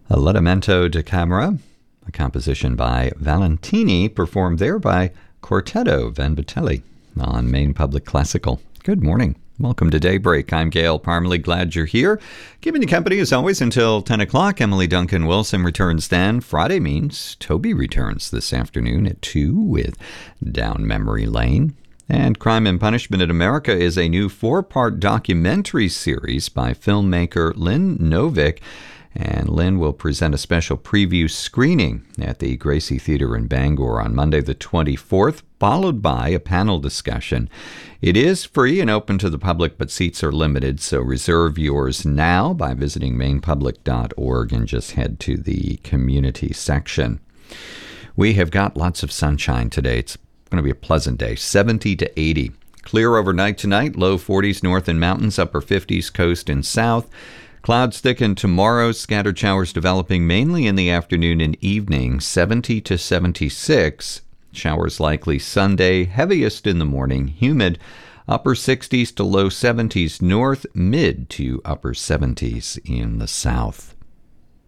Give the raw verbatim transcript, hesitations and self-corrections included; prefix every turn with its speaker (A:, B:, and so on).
A: Allenamento da Camera, a composition by Valentini, performed there by Quartetto Vanvitelli on Maine Public Classical. Good morning. Welcome to Daybreak. I'm Gail Parmalee. Glad you're here. Giving you company as always until ten o'clock. Emily Duncan Wilson returns then. Friday means Toby returns this afternoon at two with Down Memory Lane. And Crime and Punishment in America is a new four-part documentary series by filmmaker Lynn Novick. And Lynn will present a special preview screening at the Gracie Theater in Bangor on Monday the twenty-fourth, followed by a panel discussion. It is free and open to the public, but seats are limited, so reserve yours now by visiting maine public dot org and just head to the community section. We have got lots of sunshine today. It's going to be a pleasant day, seventy to eighty. Clear overnight tonight, low forties north and mountains, upper fifties coast and south. Clouds thicken tomorrow, scattered showers developing mainly in the afternoon and evening, seventy to seventy-six. Showers likely Sunday, heaviest in the morning, humid, upper sixties to low seventies north, mid to upper seventies in the south.